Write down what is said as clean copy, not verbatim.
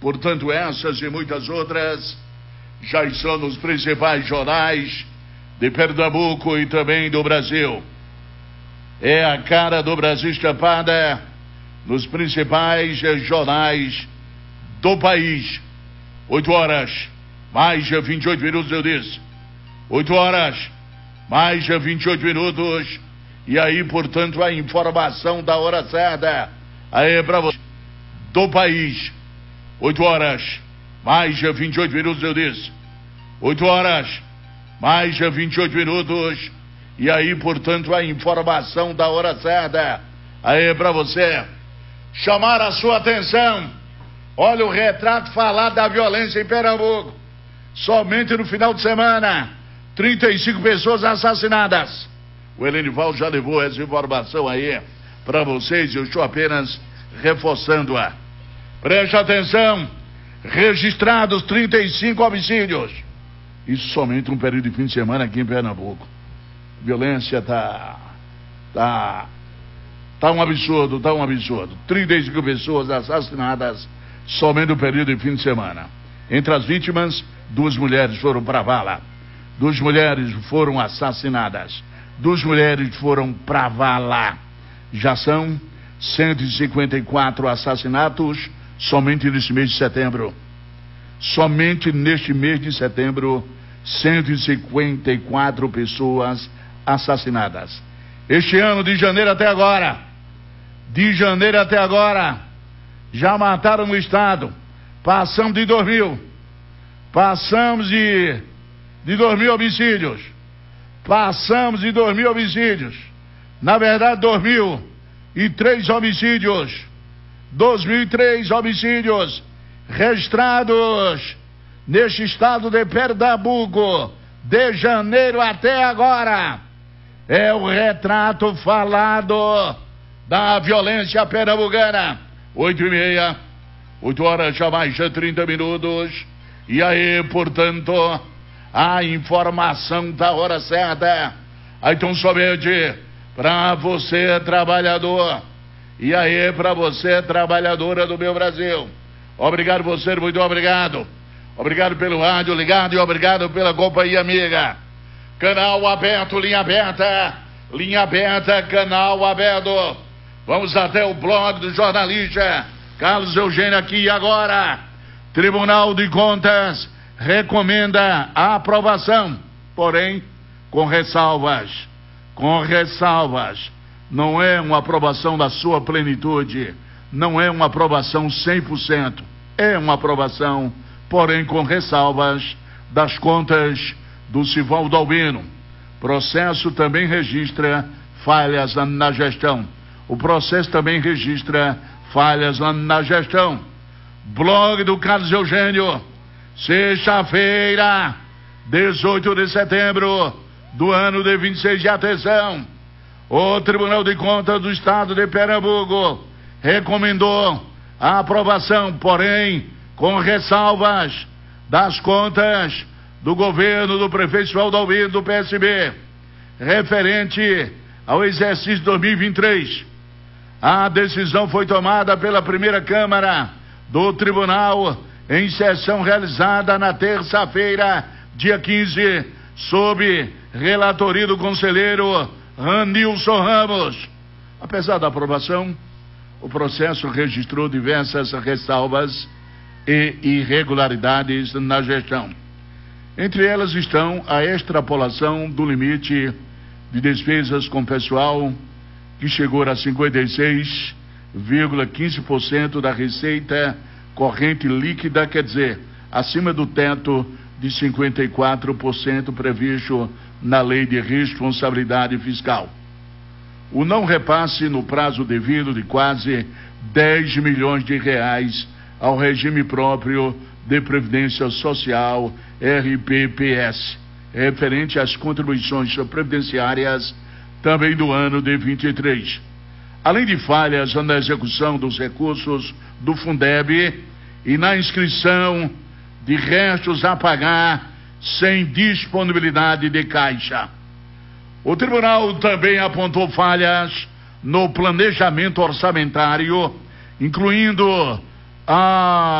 Portanto, essas e muitas outras já estão nos principais jornais de Pernambuco e também do Brasil. É a cara do Brasil estampada nos principais jornais do país. 8 horas, mais de 28 minutos, eu disse. 8 horas, mais de 28 minutos. E aí, portanto, a informação da hora certa. Aí para você do país. 8 horas, mais de 28 minutos, eu disse. 8 horas, mais de 28 minutos. E aí, portanto, a informação da hora certa. Aí para você chamar a sua atenção. Olha o retrato falado da violência em Pernambuco. Somente no final de semana, 35 pessoas assassinadas. O Helenival já levou essa informação aí para vocês. Eu estou apenas reforçando-a. Preste atenção. Registrados 35 homicídios. Isso somente no período de fim de semana aqui em Pernambuco. Violência tá um absurdo, 35 pessoas assassinadas somente no período de fim de semana. Entre as vítimas, 2 mulheres foram para a vala. 2 mulheres foram assassinadas. 2 mulheres foram para a vala. Já são 154 assassinatos somente neste mês de setembro. Somente neste mês de setembro, 154 pessoas assassinadas. Este ano, de janeiro até agora, já mataram no estado. Passamos de 2.000. Passamos de 2.000 homicídios. Passamos de 2.000 homicídios. Na verdade, 2.003 homicídios. 2.003 homicídios registrados neste estado de Pernambuco, de janeiro até agora. É o retrato falado da violência pernambucana. 8h30, 8 horas já mais de 30 minutos. E aí, portanto, a informação da hora certa. Aí, então, somente para você, trabalhador. E aí, para você, trabalhadora do meu Brasil. Obrigado você, muito obrigado. Obrigado pelo rádio ligado e obrigado pela companhia amiga. Canal aberto, linha aberta, canal aberto. Vamos até o blog do jornalista Carlos Eugênio aqui e agora. Tribunal de Contas recomenda a aprovação, porém com ressalvas. Não é uma aprovação da sua plenitude, não é uma aprovação 100%. É uma aprovação, porém com ressalvas, das contas do Sivaldo Albino. Processo também registra falhas na gestão. O processo também registra falhas na gestão. Blog do Carlos Eugênio, sexta-feira, 18 de setembro do ano de 26 de atenção. O Tribunal de Contas do Estado de Pernambuco recomendou a aprovação, porém com ressalvas, das contas do governo do prefeito Sivaldo Albino do PSB, referente ao exercício 2023. A decisão foi tomada pela primeira Câmara do Tribunal em sessão realizada na terça-feira, dia 15, sob relatoria do conselheiro Ranilson Ramos. Apesar da aprovação, o processo registrou diversas ressalvas e irregularidades na gestão. Entre elas estão a extrapolação do limite de despesas com pessoal, que chegou a 56,15% da receita corrente líquida, quer dizer, acima do teto de 54% previsto na Lei de Responsabilidade Fiscal. O não repasse no prazo devido de quase 10 milhões de reais ao regime próprio de Previdência Social, RPPS, referente às contribuições previdenciárias também do ano de 23. Além de falhas na execução dos recursos do Fundeb e na inscrição de restos a pagar sem disponibilidade de caixa. O tribunal também apontou falhas no planejamento orçamentário, incluindo a